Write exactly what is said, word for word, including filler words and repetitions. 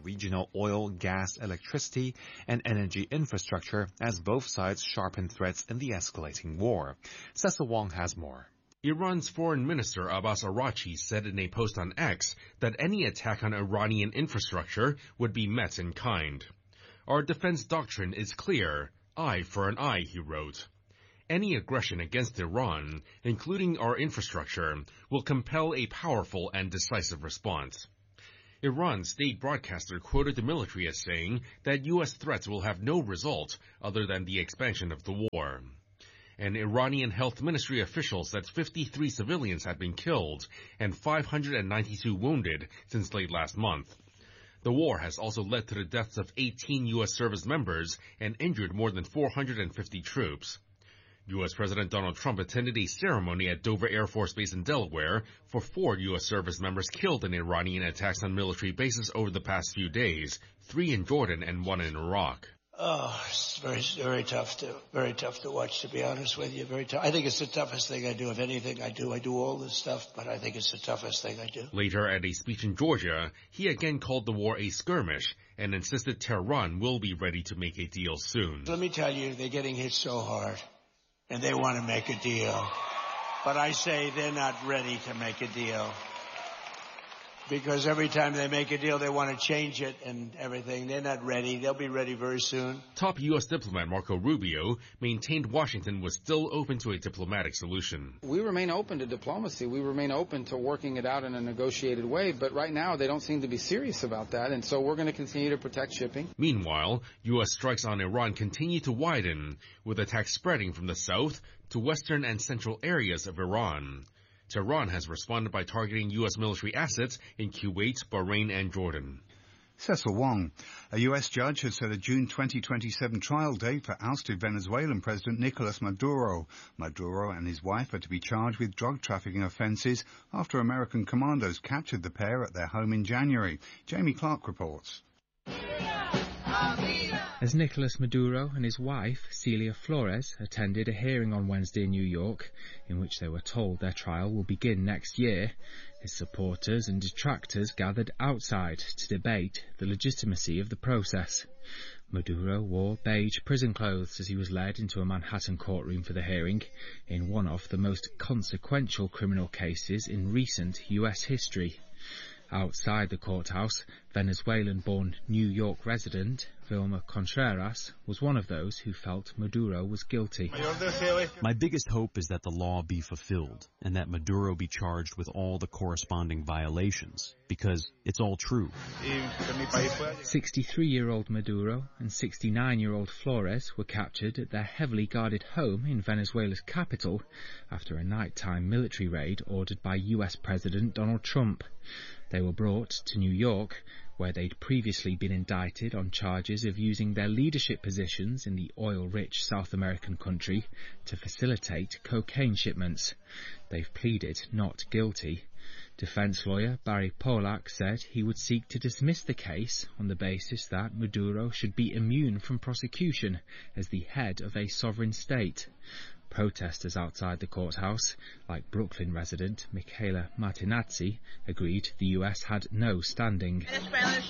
regional oil, gas, electricity, and energy infrastructure as both sides sharpen threats in the escalating war. Cecil Wong has more. Iran's Foreign Minister Abbas Araghchi said in a post on X that any attack on Iranian infrastructure would be met in kind. Our defense doctrine is clear, eye for an eye, he wrote. Any aggression against Iran, including our infrastructure, will compel a powerful and decisive response. Iran's state broadcaster quoted the military as saying that U S threats will have no result other than the expansion of the war. An Iranian health ministry official said fifty-three civilians had been killed and five hundred ninety-two wounded since late last month. The war has also led to the deaths of eighteen U S service members and injured more than four hundred fifty troops. U S President Donald Trump attended a ceremony at Dover Air Force Base in Delaware for four U S service members killed in Iranian attacks on military bases over the past few days, three in Jordan and one in Iraq. Oh, it's very, very tough to, very tough to watch, to be honest with you. Very tough. I think it's the toughest thing I do. If anything I do, I do all this stuff, but I think it's the toughest thing I do. Later, at a speech in Georgia, he again called the war a skirmish and insisted Tehran will be ready to make a deal soon. Let me tell you, they're getting hit so hard, and they want to make a deal. But I say they're not ready to make a deal. Because every time they make a deal, they want to change it and everything. They're not ready. They'll be ready very soon. Top U S diplomat Marco Rubio maintained Washington was still open to a diplomatic solution. We remain open to diplomacy. We remain open to working it out in a negotiated way. But right now, they don't seem to be serious about that. And so we're going to continue to protect shipping. Meanwhile, U S strikes on Iran continue to widen, with attacks spreading from the south to western and central areas of Iran. Tehran has responded by targeting U S military assets in Kuwait, Bahrain, and Jordan. Cecil Wong. A U S judge has set a June twenty twenty-seven trial date for ousted Venezuelan President Nicolas Maduro. Maduro and his wife are to be charged with drug trafficking offences after American commandos captured the pair at their home in January. Jamie Clark reports. As Nicolas Maduro and his wife, Celia Flores, attended a hearing on Wednesday in New York, in which they were told their trial will begin next year, his supporters and detractors gathered outside to debate the legitimacy of the process. Maduro wore beige prison clothes as he was led into a Manhattan courtroom for the hearing, in one of the most consequential criminal cases in recent U S history. Outside the courthouse, Venezuelan-born New York resident Vilma Contreras was one of those who felt Maduro was guilty. My biggest hope is that the law be fulfilled and that Maduro be charged with all the corresponding violations, because it's all true. sixty-three-year-old Maduro and sixty-nine-year-old Flores were captured at their heavily guarded home in Venezuela's capital after a nighttime military raid ordered by U S President Donald Trump. They were brought to New York, where they'd previously been indicted on charges of using their leadership positions in the oil-rich South American country to facilitate cocaine shipments. They've pleaded not guilty. Defense lawyer Barry Polak said he would seek to dismiss the case on the basis that Maduro should be immune from prosecution as the head of a sovereign state. Protesters outside the courthouse, like Brooklyn resident Michaela Martinazzi, agreed the U S had no standing.